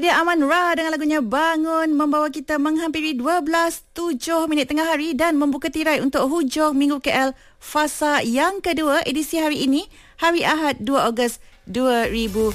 dia Aman Ra dengan lagunya Bangun, membawa kita menghampiri 12:07 tengah hari dan membuka tirai untuk hujung Minggu KL fasa yang kedua edisi hari ini, hari Ahad 2 Ogos 2026.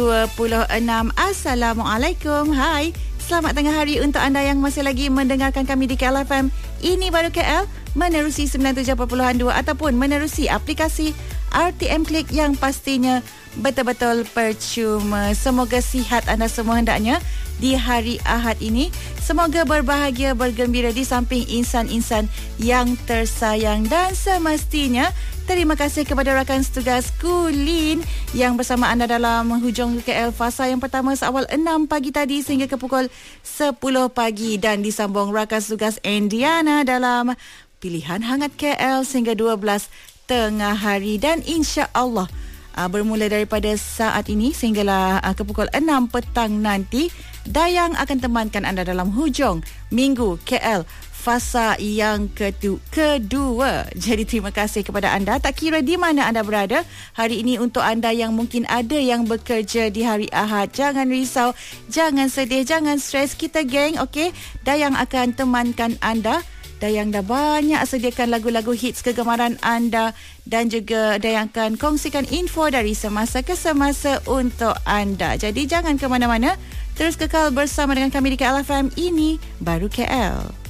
Assalamualaikum. Hai. Selamat tengah hari untuk anda yang masih lagi mendengarkan kami di KL FM. Ini baru KL menerusi 97.2 ataupun menerusi aplikasi RTM Klik yang pastinya betul-betul percuma. Semoga sihat anda semua hendaknya di hari Ahad ini. Semoga berbahagia, bergembira di samping insan-insan yang tersayang. Dan semestinya terima kasih kepada rakan setugas Kulin yang bersama anda dalam hujung KL fasa yang pertama seawal 6 pagi tadi sehingga ke pukul 10 pagi. Dan disambung rakan setugas Indiana dalam pilihan hangat KL sehingga 12 tengah hari. Dan insya-Allah bermula daripada saat ini sehinggalah ke pukul 6 petang nanti, Dayang akan temankan anda dalam hujung Minggu KL fasa yang kedua. Jadi terima kasih kepada anda tak kira di mana anda berada hari ini. Untuk anda yang mungkin ada yang bekerja di hari Ahad, jangan risau, jangan sedih, jangan stres. Kita geng, okey? Dayang akan temankan anda. Dayang dah banyak sediakan lagu-lagu hits kegemaran anda dan juga Dayang akan kongsikan info dari semasa ke semasa untuk anda. Jadi jangan ke mana-mana, terus kekal bersama dengan kami di KL FM. Ini baru KL.